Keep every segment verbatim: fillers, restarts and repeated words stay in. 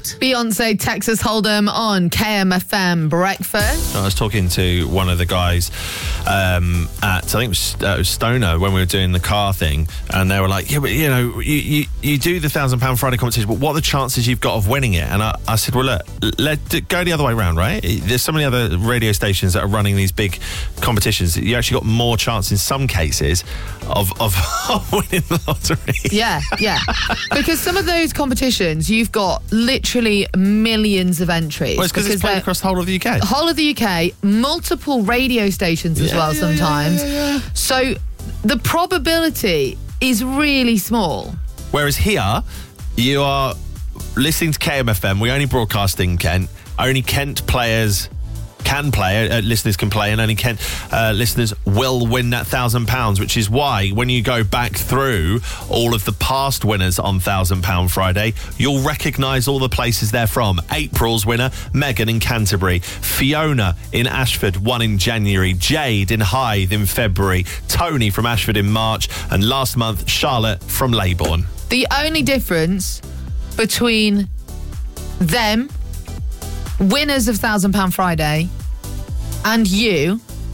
next. Beyonce, Texas Hold'em on K M F M Breakfast. I was talking to one of the guys um, at, I think it was, uh, it was Stoner, when we were doing the car thing, and they were like, yeah, but you know, you, you, you do the Thousand Pound Friday competition, but what are the chances you've got of winning it? And I, I said, well, look, let go the other way around, right? There's so many other radio stations that are running these big competitions. You actually got more chance in some cases of, of, of winning the lottery. Yeah, yeah. Because some of those competitions, you've got literally millions of entries. Well, it's because it's played they're- across the whole of the U K. whole of the U K, multiple radio stations as Yeah, well yeah, sometimes. yeah, yeah, yeah. So the probability is really small. Whereas here, you are listening to K M F M. We only broadcast in Kent. Only Kent players can play, uh, listeners can play, and only Kent uh, listeners will win that thousand pounds, which is why when you go back through all of the past winners on Thousand Pound Friday, you'll recognise all the places they're from. April's winner, Megan in Canterbury. Fiona in Ashford won in January. Jade in Hythe in February. Tony from Ashford in March. And last month, Charlotte from Leybourne. The only difference between them, winners of Thousand Pound Friday, and you,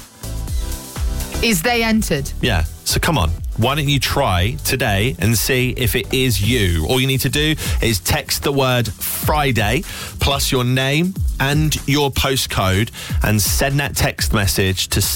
is they entered. Yeah, so come on. Why don't you try today and see if it is you? All you need to do is text the word Friday plus your name and your postcode and send that text message to